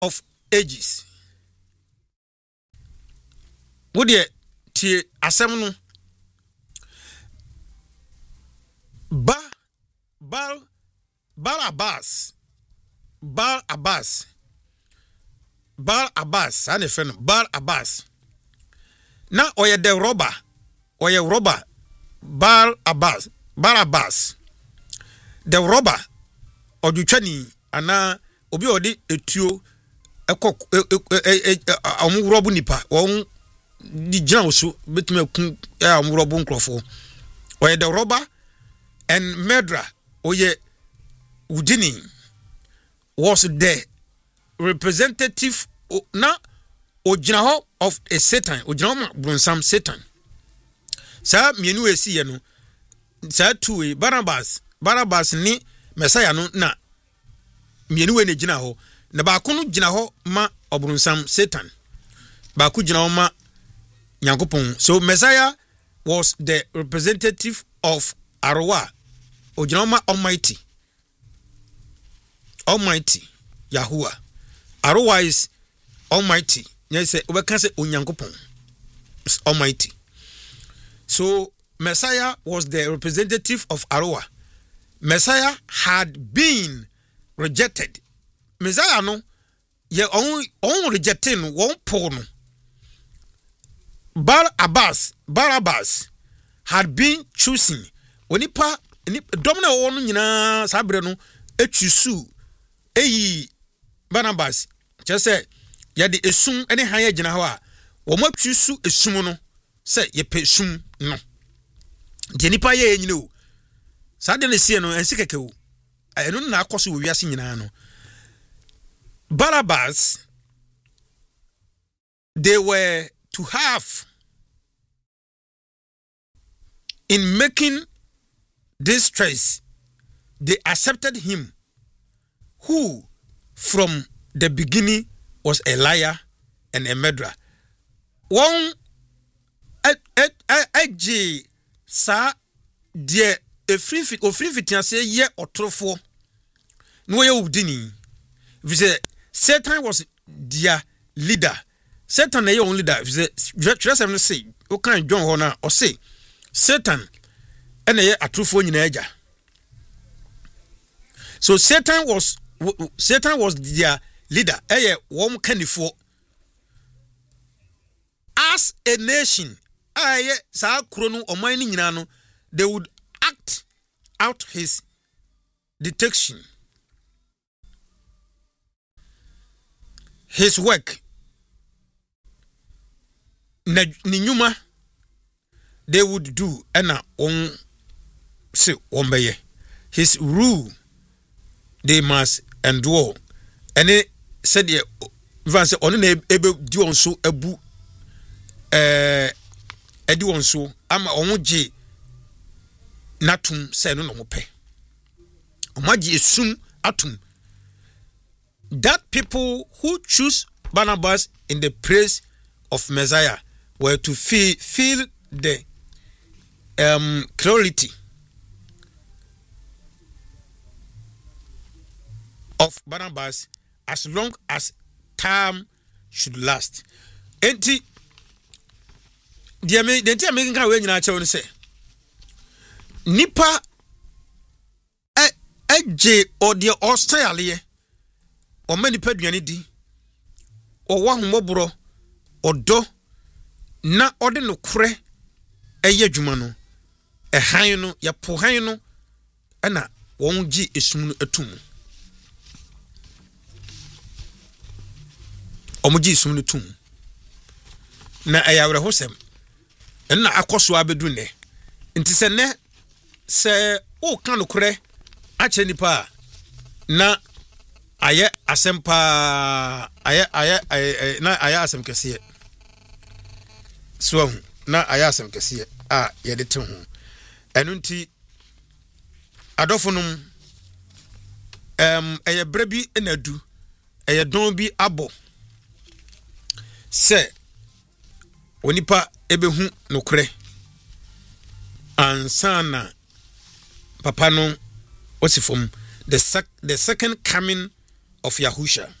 of ages. Would ye tie asem no Bar Abbas ane friend Bar Abbas na oye the robber Bar Abbas the robber odutwani ana obi odi etuo ekok amwrobu nipa won di gina oso betumi akun amwrobu nkrofo oye the robber and murderer oye Udini was the representative na ojinaho of a Satan ojinaho brunsam Satan sa mienu esi ye no sa tuwe Barnabas ni Messiah no na mienu we ne gina ho na ba ko no gina ho ma obrunsam Satan ba ko gina ho ma Nyankopon. So Messiah was the representative of Arowa ojina ho ma Almighty Yahuwah. Arowa is Almighty. Yes, we can say Onyankopon is Almighty. So Messiah was the representative of Arowa. Messiah had been rejected. Messiah no ye on rejecting one porno. Barabbas had been chosen. Onipa domina wonu nyina sabre no etusu eyi Barnabas just say ya de esum ene han ya gina ho a wo matwisu esum no say ye pesum no de nipa ye nyine o sa de ne sie no ensi keke o eno na akoso wo wiase nyina no Barnabas they were to have in making this choice they accepted him who from the beginning was a liar and a murderer. One sa de free fit say ye otrofo no ye udini. Satan was their leader. Satan na ye only leader. Just say o kan John Hona or say Satan and ye atrofo nyina agya. So Satan was their leader. Wom kanifo. As a nation, sa krono omani nyina no, they would act out his detection. His work. Ninyuma they would do ena on se ombeye. His rule they must endure. And he said, "Van say on ne ebe di onso ebu edi onso ama onje natum say no mo pe. Omaji esum atum." That people who choose Barnabas in the praise of Messiah were to feel the clarity of Barnabas as long as time should last. Enti the making ka we nyina che won say nipa eje ode Australia o mani paduane di o wa homoboro odo na ode no kure eye dwuma no han no ya po han no na won gi esum no atum omuji esum no tum na ayawre hosem na akoso abedu ne nti se ne se o kan no kure a che nipa na aye asempa na aye asem kese so na aye asem kese a ye de te ho enu nti adofonum eye brebi enadu eye don bi abo se onipa ebehu nokre ansana papa no osifom the second coming of Yahusha.